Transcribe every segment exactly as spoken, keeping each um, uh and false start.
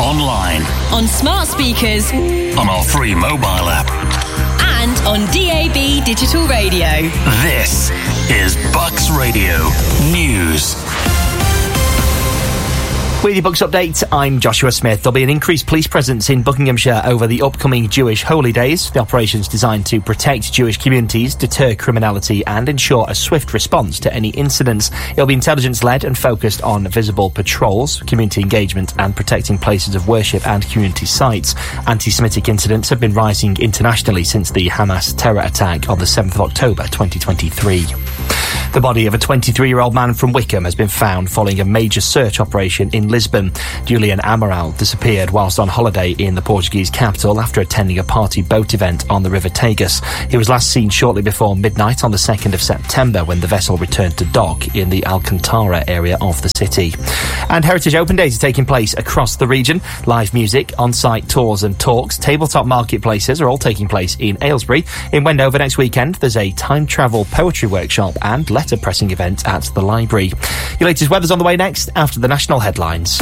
online, on smart speakers, on our free mobile app, and on D A B digital radio. This is Bucks Radio News. With your Bucks update, I'm Joshua Smith. There'll be an increased police presence in Buckinghamshire over the upcoming Jewish holy days. The operation's designed to protect Jewish communities, deter criminality and ensure a swift response to any incidents. It'll be intelligence-led and focused on visible patrols, community engagement and protecting places of worship and community sites. Anti-Semitic incidents have been rising internationally since the Hamas terror attack on the seventh of October twenty twenty-three. The body of a twenty-three-year-old man from Wickham has been found following a major search operation in Lisbon. Julian Amaral disappeared whilst on holiday in the Portuguese capital after attending a party boat event on the River Tagus. He was last seen shortly before midnight on the second of September when the vessel returned to dock in the Alcantara area of the city. And Heritage Open Days are taking place across the region. Live music, on-site tours and talks, tabletop marketplaces are all taking place in Aylesbury. In Wendover next weekend, there's a time travel poetry workshop and letter pressing event at the library. Your latest weather's on the way next after the national headlines.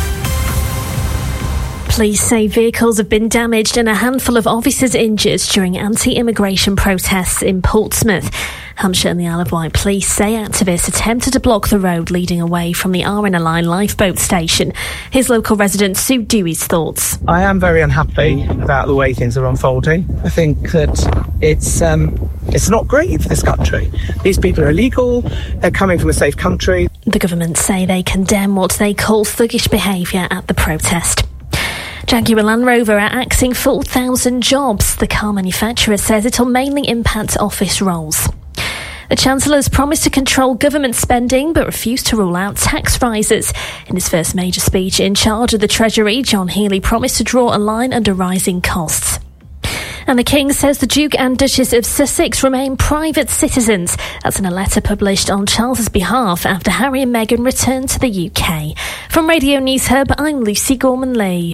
Police say vehicles have been damaged and a handful of officers injured during anti-immigration protests in Portsmouth. Hampshire and the Isle of Wight police say activists attempted to block the road leading away from the R N L I lifeboat station. His local resident Sue Dewey's thoughts. I am very unhappy about the way things are unfolding. I think that it's um, it's not great for this country. These people are illegal, they're coming from a safe country. The government say they condemn what they call thuggish behaviour at the protest. Jaguar Land Rover are axing four thousand jobs. The car manufacturer says it'll mainly impact office roles. The Chancellor's promised to control government spending but refused to rule out tax rises. In his first major speech in charge of the Treasury, John Healey promised to draw a line under rising costs. And the King says the Duke and Duchess of Sussex remain private citizens. That's in a letter published on Charles's behalf after Harry and Meghan returned to the U K. From Radio News Hub, I'm Lucy Gorman-Lee.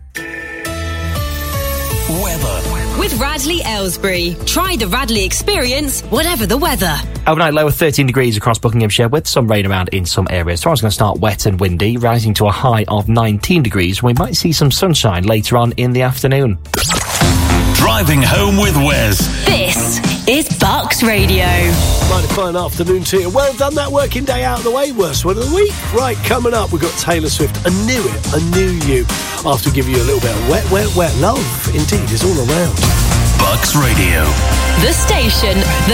Weather. With Radley Aylesbury. Try the Radley experience, whatever the weather. Overnight low of thirteen degrees across Buckinghamshire with some rain around in some areas. Tomorrow's going to start wet and windy, rising to a high of nineteen degrees. We might see some sunshine later on in the afternoon. Driving home with Wes. This is Bucks Radio. Mighty fine afternoon to you. Well done, that working day out of the way. Worst one of the week. Right, coming up, we've got Taylor Swift. I knew it, I knew you. After giving you a little bit of wet, wet, wet love. Indeed, it's all around. Bucks Radio. The station, the